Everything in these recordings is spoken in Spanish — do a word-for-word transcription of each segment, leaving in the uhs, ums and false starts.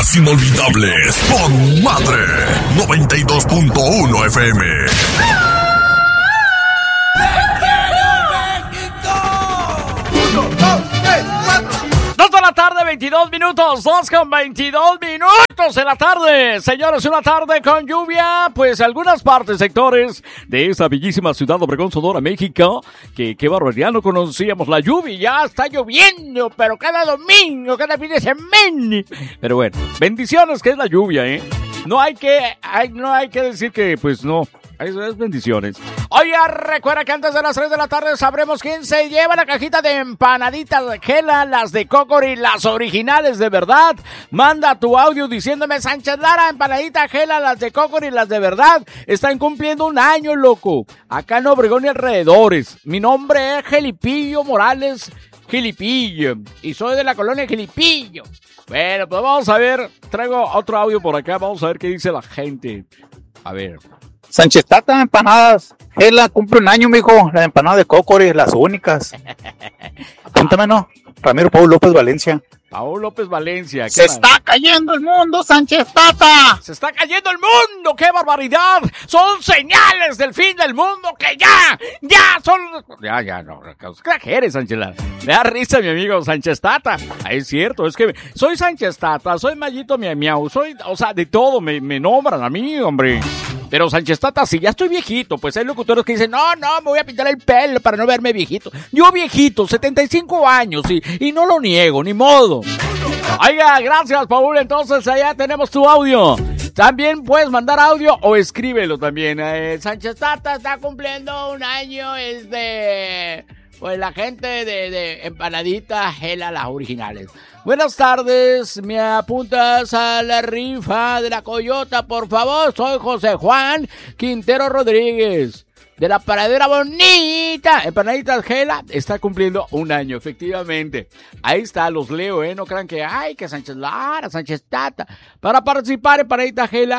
Las Inolvidables con Madre noventa y dos punto uno F M. Dos de la tarde, veintidós minutos, dos con veintidós minutos de la tarde. Señores, una tarde con lluvia, pues algunas partes, sectores de esta bellísima ciudad Obregón, Sonora, México, que qué barbaridad, no conocíamos la lluvia, ya está lloviendo, pero cada domingo, cada fin de semana. Pero bueno, bendiciones que es la lluvia, ¿eh? No hay que, hay, no hay que decir que, pues no. Eso es bendiciones. Oye, recuerda que antes de las tres de la tarde sabremos quién se lleva la cajita de empanaditas de Gela, las de Cocori, las originales de verdad. Manda tu audio diciéndome: Sánchez Lara, empanadita Gela, las de Cocori, las de verdad. Están cumpliendo un año, loco. Acá en Obregón y alrededores. Mi nombre es Gelipillo Morales Gilipillo. Y soy de la colonia Gilipillo. Bueno, pues vamos a ver. Traigo otro audio por acá. Vamos a ver qué dice la gente. A ver. Sánchez Tata, empanadas. Gela, cumple un año, mijo. Las empanadas de Cocori, las únicas. Apúntame, ¿no? Ramiro Paul López Valencia. Paul López Valencia. Se está cayendo el mundo, Sánchez Tata. Se está cayendo el mundo. ¡Qué barbaridad! Son señales del fin del mundo que ya, ya son... Ya, ya, no, exageres, Sánchez Lara. Me da risa, mi amigo Sánchez Tata. Es cierto, es que soy Sánchez Tata, soy Mayito Miau Miau, soy, o sea, de todo me, me nombran a mí, hombre. Pero Sánchez Tata, sí, ya estoy viejito, pues hay locutores que dicen: no, no, me voy a pintar el pelo para no verme viejito. Yo viejito, setenta y cinco años, y, y no lo niego, ni modo. Oiga, gracias, Paul, entonces allá tenemos tu audio. También puedes mandar audio o escríbelo también. Eh, Sánchez Tata está cumpliendo un año, es de... Pues la gente de, de Empanadita Gela, las originales. Buenas tardes, me apuntas a la rifa de la Coyota, por favor. Soy José Juan Quintero Rodríguez, de la Paradera Bonita. Empanaditas Gela está cumpliendo un año, efectivamente. Ahí está, los leo, ¿eh? No crean que, ay, que Sánchez Lara, Sánchez Tata. Para participar, Empanadita Gela,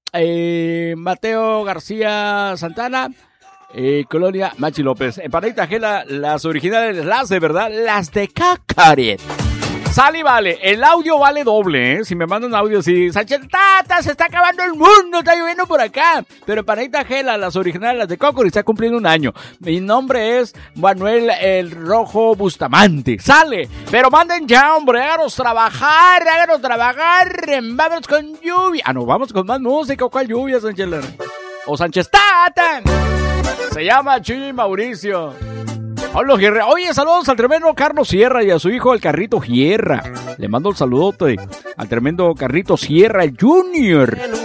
eh, Mateo García Santana, Eh, Colonia Machi López. Empanadita Gela, las originales, las de verdad, las de Cacaret. Sale y vale, el audio vale doble, ¿eh? Si me mandan audio así: Sánchez Tata, se está acabando el mundo, está lloviendo por acá. Pero Empanadita Gela, las originales, las de Cocori, está cumpliendo un año. Mi nombre es Manuel el Rojo Bustamante. Sale, pero manden ya, hombre, háganos trabajar, háganos trabajar. Vamos con lluvia. Ah, no, vamos con más música. ¿Cuál lluvia, Sánchez Lara? O Sánchez Tata. Se llama Chuy Mauricio. Hola, Guerra. Oye, saludos al tremendo Carlos Sierra y a su hijo, el Carrito Sierra. Le mando un saludote al tremendo Carrito Sierra, el Junior.